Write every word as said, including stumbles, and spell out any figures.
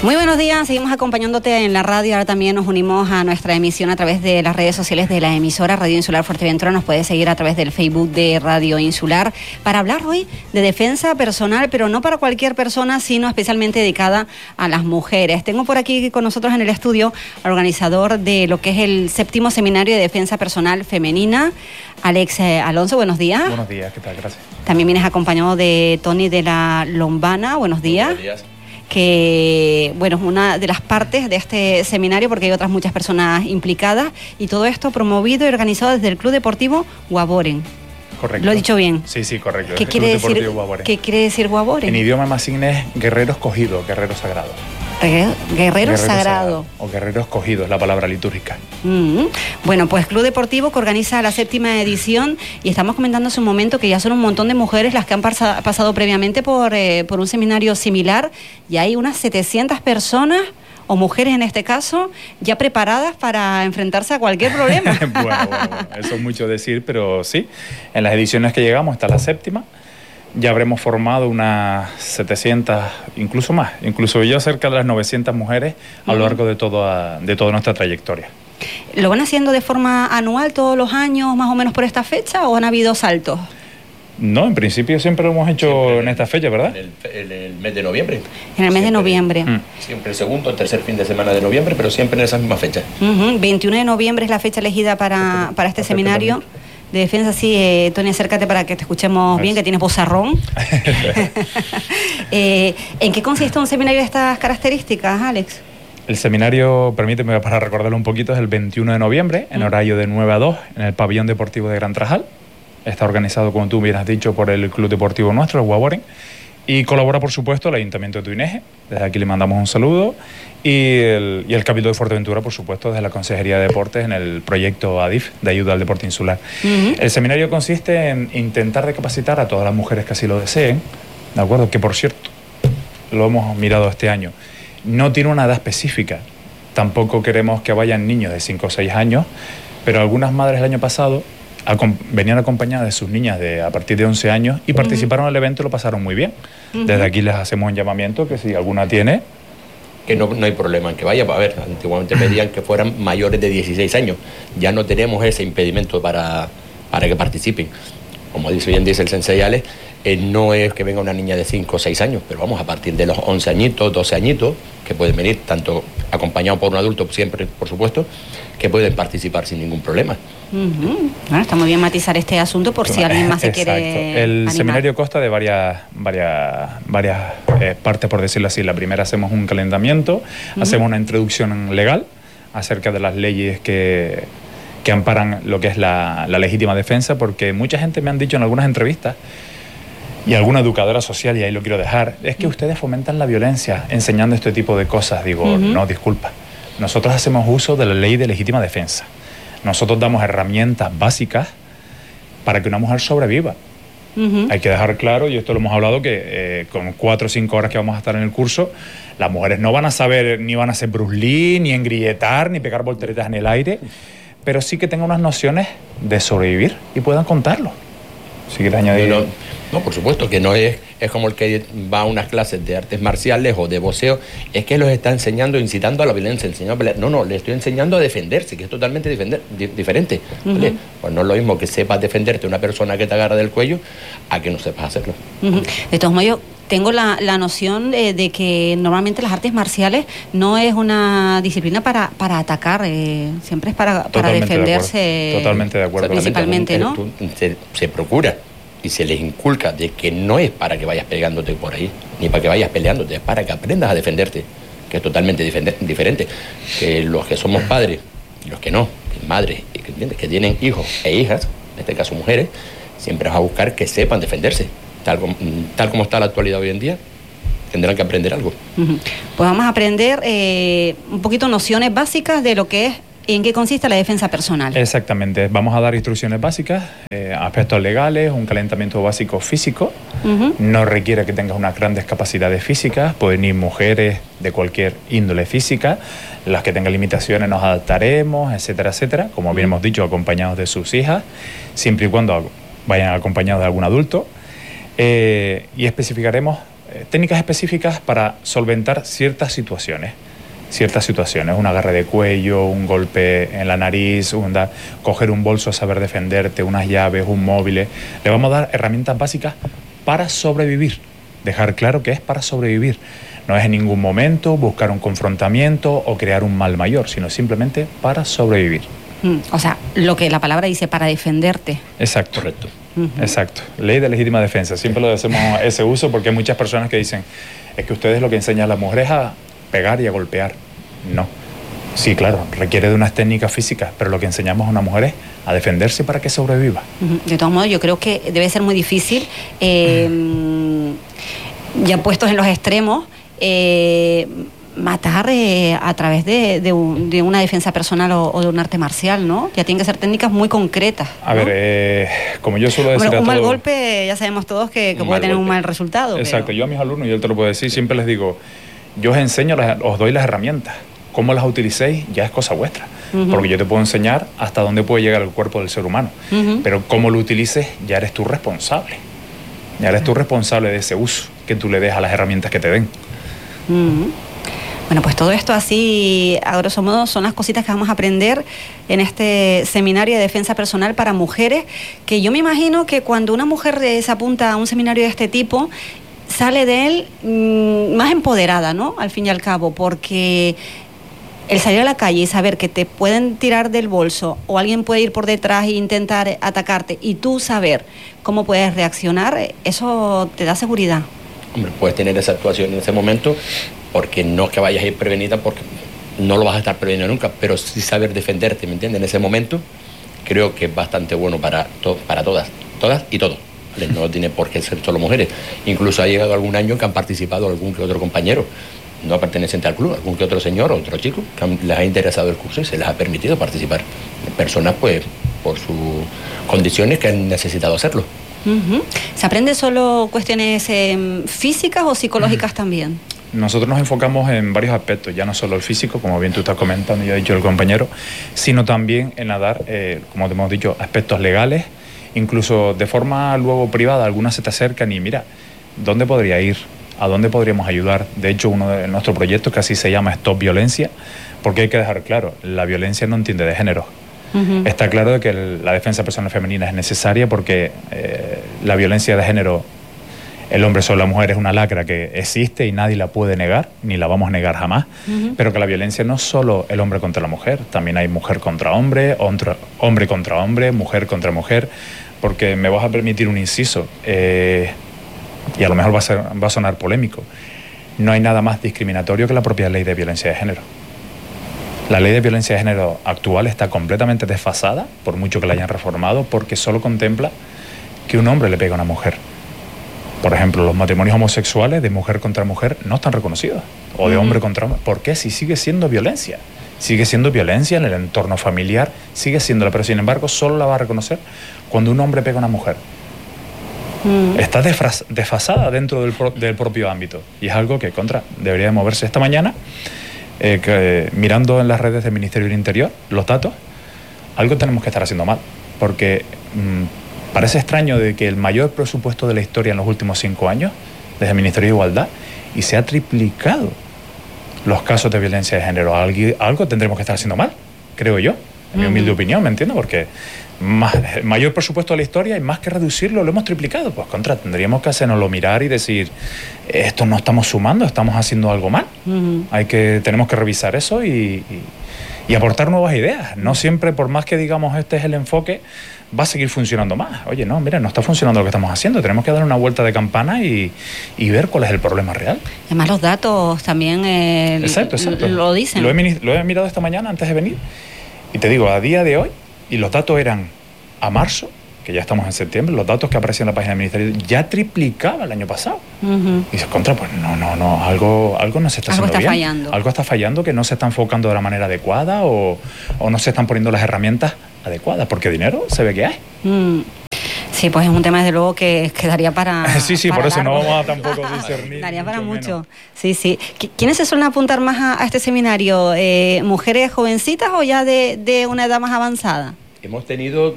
Muy buenos días, seguimos acompañándote en la radio. Ahora también nos unimos a nuestra emisión a través de las redes sociales de la emisora Radio Insular Fuerteventura. Nos puedes seguir a través del Facebook de Radio Insular para hablar hoy de defensa personal, pero no para cualquier persona, sino especialmente dedicada a las mujeres. Tengo por aquí con nosotros en el estudio al organizador de lo que es el séptimo seminario de defensa personal femenina, Alex Alonso. Buenos días. Buenos días, ¿qué tal? Gracias. También vienes acompañado de Tony de la Lombana. Buenos días. Buenos días. Que, bueno, es una de las partes de este seminario porque hay otras muchas personas implicadas y todo esto promovido y organizado desde el Club Deportivo Guaboren. Correcto. ¿Lo he dicho bien? Sí, sí, correcto. ¿Qué, quiere decir, ¿Qué quiere decir Guaboren? En idioma masín es guerrero escogido, guerrero sagrado. Guerrero, guerrero sagrado. sagrado. O guerrero escogido es la palabra litúrgica. Mm-hmm. Bueno, pues Club Deportivo que organiza la séptima edición y estamos comentando hace un momento que ya son un montón de mujeres las que han pasado, pasado previamente por, eh, por un seminario similar y hay unas setecientas personas o mujeres en este caso ya preparadas para enfrentarse a cualquier problema. bueno, bueno, bueno, eso es mucho decir, pero sí, en las ediciones que llegamos, está la séptima, ya habremos formado unas setecientas, incluso más, incluso ya cerca de las novecientas mujeres a lo largo de toda, de toda nuestra trayectoria. ¿Lo van haciendo de forma anual todos los años, más o menos por esta fecha, o han habido saltos? No, en principio siempre lo hemos hecho siempre en esta fecha, ¿verdad? En el, en el mes de noviembre. En el mes siempre, de noviembre. Mm. Siempre el segundo o tercer fin de semana de noviembre, pero siempre en esa misma fecha. Uh-huh. veintiuno de noviembre es la fecha elegida para, para este seminario de defensa. Sí, eh, Tony, acércate para que te escuchemos bien, que tienes vozarrón. eh, ¿En qué consiste un seminario de estas características, Alex? El seminario, permíteme para recordarlo un poquito, es el veintiuno de noviembre, en horario de nueve a dos, en el pabellón deportivo de Gran Trajal. Está organizado, como tú bien has dicho, por el club deportivo nuestro, el Guaboren, y colabora, por supuesto, el Ayuntamiento de Tuineje. Desde aquí le mandamos un saludo, y el, y el Cabildo de Fuerteventura, por supuesto, desde la Consejería de Deportes en el proyecto A D I F, de ayuda al deporte insular. Uh-huh. El seminario consiste en intentar recapacitar a todas las mujeres que así lo deseen, ¿de acuerdo? Que, por cierto, lo hemos mirado este año, no tiene una edad específica. Tampoco queremos que vayan niños de cinco o seis años, pero algunas madres el año pasado Acom- venían acompañadas de sus niñas de a partir de once años y participaron uh-huh. en el evento y lo pasaron muy bien. Uh-huh. Desde aquí les hacemos un llamamiento que si alguna tiene... Que no, no hay problema en que vaya. A ver, antiguamente pedían que fueran mayores de dieciséis años. Ya no tenemos ese impedimento para, para que participen. Como dice bien dice el sensei Alex, eh, no es que venga una niña de cinco o seis años, pero vamos, a partir de los once añitos, doce añitos, que pueden venir tanto acompañados por un adulto, siempre, por supuesto, que pueden participar sin ningún problema. Uh-huh. Bueno, está muy bien matizar este asunto por si alguien más se Exacto. quiere El animar. seminario consta de varias, varias, varias eh, partes, por decirlo así. La primera, hacemos un calentamiento, uh-huh. hacemos una introducción legal acerca de las leyes que, que amparan lo que es la, la legítima defensa, porque mucha gente me han dicho en algunas entrevistas, y alguna educadora social, y ahí lo quiero dejar, es que ustedes fomentan la violencia enseñando este tipo de cosas. Digo, uh-huh. no, disculpa. Nosotros hacemos uso de la ley de legítima defensa. Nosotros damos herramientas básicas para que una mujer sobreviva. Uh-huh. Hay que dejar claro, y esto lo hemos hablado, que eh, con cuatro o cinco horas que vamos a estar en el curso, las mujeres no van a saber, ni van a ser Bruce Lee, ni engrilletar, ni pegar volteretas en el aire, pero sí que tengan unas nociones de sobrevivir y puedan contarlo. Si quieres añadir... No, no, no, por supuesto, que no es, es como el que va a unas clases de artes marciales o de boxeo, es que los está enseñando, incitando a la violencia, enseñando a pelear. No, no, le estoy enseñando a defenderse, que es totalmente defender, di, diferente. ¿Vale? Uh-huh. Pues no es lo mismo que sepas defenderte una persona que te agarra del cuello a que no sepas hacerlo. Uh-huh. De todos modos, tengo la, la noción de, de que normalmente las artes marciales no es una disciplina para, para atacar, eh, siempre es para, para defenderse. De Totalmente de acuerdo. Principalmente, ¿no? Se, se procura y se les inculca de que no es para que vayas pegándote por ahí, ni para que vayas peleándote, es para que aprendas a defenderte, que es totalmente diferente, diferente. Que los que somos padres, los que no, madres, que, que tienen hijos e hijas, en este caso mujeres, siempre vas a buscar que sepan defenderse. Tal como, tal como está la actualidad hoy en día, tendrán que aprender algo. Uh-huh. Pues vamos a aprender eh, un poquito nociones básicas de lo que es, en qué consiste la defensa personal. Exactamente, vamos a dar instrucciones básicas, eh, aspectos legales, un calentamiento básico físico, uh-huh. no requiere que tengas unas grandes capacidades físicas, pueden ir mujeres de cualquier índole física, las que tengan limitaciones nos adaptaremos, etcétera, etcétera, como uh-huh. bien hemos dicho, acompañados de sus hijas, siempre y cuando vayan acompañados de algún adulto, eh, y especificaremos eh, técnicas específicas para solventar ciertas situaciones. Ciertas situaciones, un agarre de cuello, un golpe en la nariz, un da, coger un bolso a saber defenderte, unas llaves, un móvil. Le vamos a dar herramientas básicas para sobrevivir. Dejar claro que es para sobrevivir. No es en ningún momento buscar un confrontamiento o crear un mal mayor, sino simplemente para sobrevivir. Mm, o sea, lo que la palabra dice, para defenderte. Exacto. Correcto. Uh-huh. Exacto. Ley de legítima defensa. Siempre lo hacemos ese uso porque hay muchas personas que dicen, es que ustedes lo que enseñan a las mujeres a pegar y a golpear. No. Sí, claro, requiere de unas técnicas físicas, pero lo que enseñamos a una mujer es a defenderse para que sobreviva. De todos modos, yo creo que debe ser muy difícil, eh, ya puestos en los extremos, eh, matar eh, a través de, de, un, de una defensa personal o, o de un arte marcial, ¿no? Ya tienen que ser técnicas muy concretas, ¿no? A ver, eh, como yo suelo decir bueno, a un todos, mal golpe, ya sabemos todos que, que puede tener golpe. un mal resultado. Exacto, pero... yo a mis alumnos, yo te lo puedo decir, siempre les digo, yo os enseño, os doy las herramientas. Cómo las utilicéis ya es cosa vuestra, uh-huh. porque yo te puedo enseñar hasta dónde puede llegar el cuerpo del ser humano, uh-huh. pero cómo lo utilices ya eres tú responsable, ya eres tú responsable de ese uso que tú le des a las herramientas que te den. Uh-huh. Bueno, pues todo esto así, a grosso modo, son las cositas que vamos a aprender en este seminario de defensa personal para mujeres, que yo me imagino que cuando una mujer se apunta a un seminario de este tipo, sale de él mmm, más empoderada, ¿no? Al fin y al cabo, porque el salir a la calle y saber que te pueden tirar del bolso o alguien puede ir por detrás e intentar atacarte y tú saber cómo puedes reaccionar, eso te da seguridad. Hombre, puedes tener esa actuación en ese momento porque no es que vayas a ir prevenida, porque no lo vas a estar preveniendo nunca, pero sí saber defenderte, ¿me entiendes? En ese momento creo que es bastante bueno para, to- para todas, todas y todos. No tiene por qué ser solo mujeres. Incluso ha llegado algún año que han participado algún que otro compañero no perteneciente al club, algún que otro señor o otro chico que han, les ha interesado el curso y se les ha permitido participar. Personas, pues, por sus condiciones que han necesitado hacerlo. Uh-huh. ¿Se aprende solo cuestiones eh, físicas o psicológicas uh-huh. también? Nosotros nos enfocamos en varios aspectos, ya no solo el físico, como bien tú estás comentando y ha dicho el compañero, sino también en dar, eh, como te hemos dicho, aspectos legales, incluso de forma luego privada. Algunas se te acercan y mira, ¿dónde podría ir? ¿A dónde podríamos ayudar? De hecho, uno de nuestros proyectos que así se llama Stop Violencia, porque hay que dejar claro, la violencia no entiende de género. Uh-huh. Está claro de que el, la defensa personal femenina es necesaria porque eh, la violencia de género, el hombre sobre la mujer, es una lacra que existe y nadie la puede negar, ni la vamos a negar jamás, uh-huh. pero que la violencia no es solo el hombre contra la mujer, también hay mujer contra hombre, hombre, hombre contra hombre, mujer contra mujer, porque me vas a permitir un inciso, eh, y a lo mejor va a, ser, va a sonar polémico, no hay nada más discriminatorio que la propia ley de violencia de género. La ley de violencia de género actual está completamente desfasada, por mucho que la hayan reformado, porque solo contempla que un hombre le pega a una mujer. Por ejemplo, los matrimonios homosexuales de mujer contra mujer no están reconocidos, o de hombre contra hombre. ¿Por qué? Si sigue siendo violencia. Sigue siendo violencia en el entorno familiar, sigue siéndola, pero sin embargo solo la va a reconocer cuando un hombre pega a una mujer. Mm. Está desfras- desfasada dentro del, pro- del propio ámbito, y es algo que contra debería de moverse. Esta mañana, eh, que, mirando en las redes del Ministerio del Interior los datos, algo tenemos que estar haciendo mal, porque mmm, parece extraño de que el mayor presupuesto de la historia en los últimos cinco años, desde el Ministerio de Igualdad, y se ha triplicado los casos de violencia de género. Algo, algo tendremos que estar haciendo mal, creo yo, en mi humilde uh-huh. opinión, ¿me entiendes? Porque más, el mayor presupuesto de la historia y más que reducirlo, lo hemos triplicado. Pues contra, tendríamos que hacernoslo mirar y decir, esto no estamos sumando, estamos haciendo algo mal. Uh-huh. Hay que, tenemos que revisar eso y, y, y aportar nuevas ideas. No siempre, por más que digamos este es el enfoque, va a seguir funcionando más. Oye, no, mira, no está funcionando lo que estamos haciendo. Tenemos que dar una vuelta de campana y, y ver cuál es el problema real. Además, los datos también eh, exacto, exacto. lo dicen. Lo he, lo he mirado esta mañana antes de venir y te digo, a día de hoy, y los datos eran a marzo, que ya estamos en septiembre, los datos que aparecían en la página del Ministerio ya triplicaba el año pasado. Uh-huh. Y dices, contra, pues no, no, no, algo, algo no se está algo haciendo está bien. Fallando. Algo está fallando, que no se está enfocando de la manera adecuada o, o no se están poniendo las herramientas adecuadas, porque dinero se ve que hay. Mm. Sí, pues es un tema desde luego que quedaría para sí, sí, para por eso largo. no vamos a tampoco discernir. Daría para mucho. Menos. Sí, sí. ¿Quiénes se suelen apuntar más a, a este seminario? Eh, ¿Mujeres jovencitas o ya de, de una edad más avanzada? Hemos tenido